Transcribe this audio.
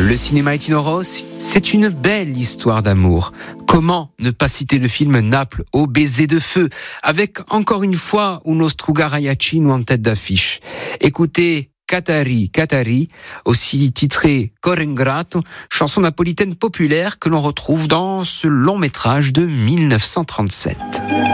Le cinéma est Rossi, c'est une belle histoire d'amour. Comment ne pas citer le film Naples au baiser de feu, avec encore une fois Uno Struga Raiacino en tête d'affiche. Écoutez Catari, Catari, aussi titré Cor Ingrato, chanson napolitaine populaire que l'on retrouve dans ce long métrage de 1937.